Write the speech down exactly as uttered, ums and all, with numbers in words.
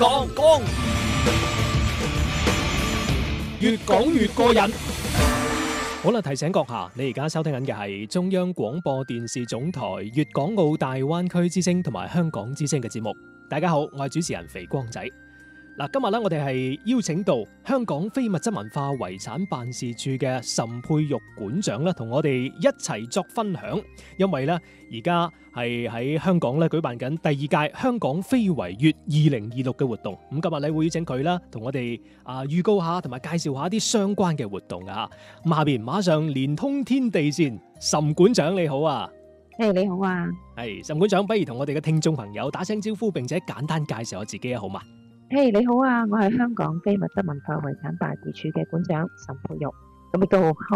講講，越講越過癮。好啦，提醒閣下，你而家收聽緊嘅係中央廣播電視總台粵港澳大灣區之聲同埋香港之聲嘅節目。大家好，我係主持人肥光仔。嗱，今日咧我哋係邀請到香港非物質文化遺產辦事處嘅岑佩玉館長咧，同我哋一齊作分享。因為咧而家係喺香港咧舉辦緊第二屆香港非遺月二零二六嘅活動。咁今日咧會邀請佢啦，同我哋啊預告下同埋介紹下一啲相關嘅活動啊。咁下邊馬上連通天地線，岑館長你好啊！ 誒、hey, 你好啊！ 係岑館長，不如同我哋嘅聽眾朋友打聲招呼，並且簡單介紹下自己啊，好嘛？ 誒、hey, 你好啊！我係香港非物質文化遺產辦事處嘅館長岑佩玉，咁亦都好